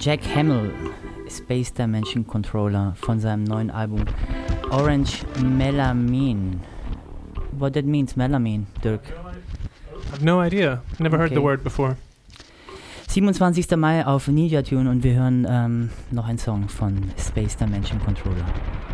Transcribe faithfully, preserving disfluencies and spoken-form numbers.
Jack Hamill, Space Dimension Controller von seinem neuen Album Orange Melamine. What that means, Melamine, Dirk? I have no idea. Never heard Okay. the word before. siebenundzwanzigster Mai auf Ninja Tune und wir hören ähm, noch einen Song von Space Dimension Controller.